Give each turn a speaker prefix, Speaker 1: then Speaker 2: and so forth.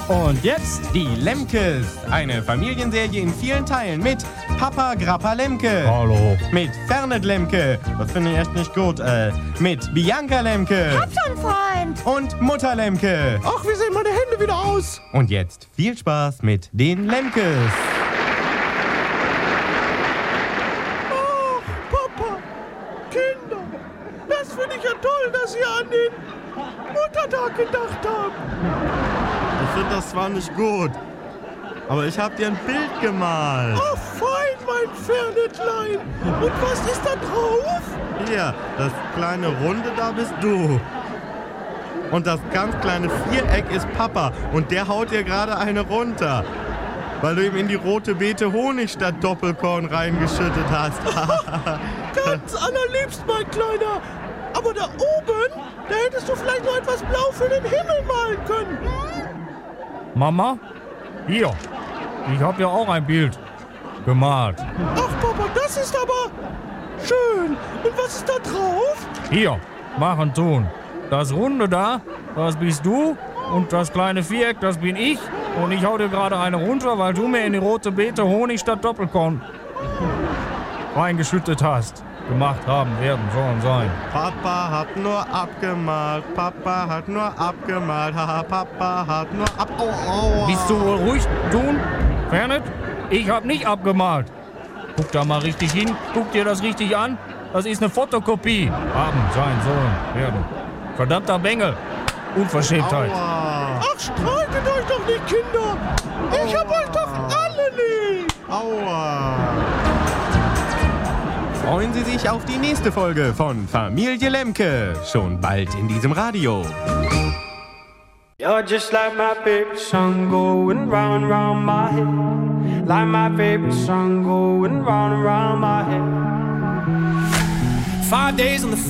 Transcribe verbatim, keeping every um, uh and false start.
Speaker 1: Und jetzt die Lemkes. Eine Familienserie in vielen Teilen mit Papa Grappa Lemke.
Speaker 2: Hallo.
Speaker 1: Mit Fernet Lemke. Das finde ich echt nicht gut. Äh, mit Bianca Lemke.
Speaker 3: Hab schon, Freund.
Speaker 1: Und Mutter Lemke.
Speaker 2: Ach, wie sehen meine Hände wieder aus?
Speaker 1: Und jetzt viel Spaß mit den Lemkes.
Speaker 2: Ach, Papa, Kinder, das finde ich ja toll, dass ihr an den Muttertag gedacht habt.
Speaker 1: Ich finde das zwar nicht gut, aber ich habe dir ein Bild gemalt.
Speaker 2: Oh, fein, mein Fernetlein. Und was ist da drauf?
Speaker 1: Hier, das kleine Runde, da bist du. Und das ganz kleine Viereck ist Papa. Und der haut dir gerade eine runter. Weil du ihm in die rote Beete Honig statt Doppelkorn reingeschüttet hast.
Speaker 2: Ganz allerliebst, mein Kleiner. Aber da oben, da hättest du vielleicht noch etwas Blau für den Himmel malen können.
Speaker 4: Mama? Hier. Ich habe ja auch ein Bild gemalt.
Speaker 2: Ach, Papa, das ist aber schön. Und was ist da drauf?
Speaker 4: Hier. Machen, tun. Das Runde da, das bist du. Und das kleine Viereck, das bin ich. Und ich hau dir gerade eine runter, weil du mir in die rote Beete Honig statt Doppelkorn reingeschüttet hast. Gemacht haben, werden, sollen sein.
Speaker 1: Papa hat nur abgemalt. Papa hat nur abgemalt. Haha, Papa hat nur ab... Oh, oh,
Speaker 4: Bist du wohl ruhig, tun? Fernet? Ich hab nicht abgemalt. Guck da mal richtig hin. Guck dir das richtig an. Das ist eine Fotokopie. Haben, sein, sollen, werden. Verdammter Bengel. Unverschämtheit.
Speaker 1: Aua.
Speaker 2: Ach, streitet euch doch nicht, Kinder. Ich hab euch doch alle lieb.
Speaker 1: Aua. Freuen Sie sich auf die nächste Folge von Familie Lemke. Schon bald in diesem Radio.
Speaker 5: You're just like my favorite song going round and round my head. Like my favorite song going round and round my head. Five days on the